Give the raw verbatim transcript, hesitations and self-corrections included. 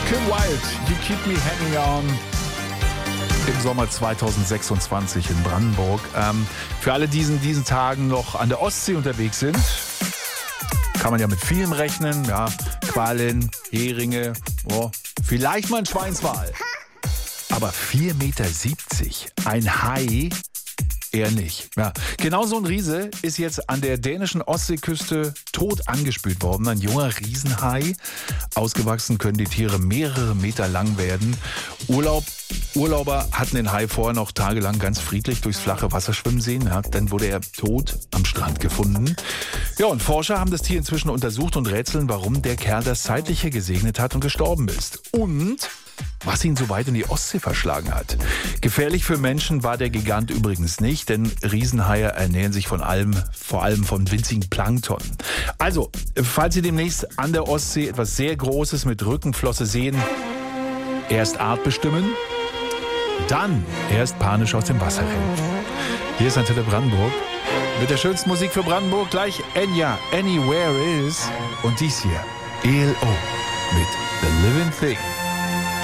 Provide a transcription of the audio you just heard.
Kim Wilde, You Keep Me Hanging On. Im Sommer zweitausendsechsundzwanzig in Brandenburg. Ähm, für alle, die in diesen Tagen noch an der Ostsee unterwegs sind, kann man ja mit vielem rechnen. Ja, Quallen, Heringe, oh, vielleicht mal ein Schweinswal. Aber vier Meter siebzig, ein Hai, eher nicht. Ja, genau so ein Riese ist jetzt an der dänischen Ostseeküste tot angespült worden. Ein junger Riesenhai. Ausgewachsen können die Tiere mehrere Meter lang werden. Urlaub, Urlauber hatten den Hai vorher noch tagelang ganz friedlich durchs flache Wasser schwimmen sehen. Ja, dann wurde er tot am Strand gefunden. Ja, und Forscher haben das Tier inzwischen untersucht und rätseln, warum der Kerl das Zeitliche gesegnet hat und gestorben ist. Und was ihn so weit in die Ostsee verschlagen hat. Gefährlich für Menschen war der Gigant übrigens nicht, denn Riesenhaie ernähren sich von allem, vor allem vom winzigen Plankton. Also, falls Sie demnächst an der Ostsee etwas sehr Großes mit Rückenflosse sehen, erst artbestimmen, dann erst panisch aus dem Wasser rennen. Hier ist Antenne Brandenburg mit der schönsten Musik für Brandenburg. Gleich Enya, Anywhere Is. Und dies hier, E L O mit The Living Thing.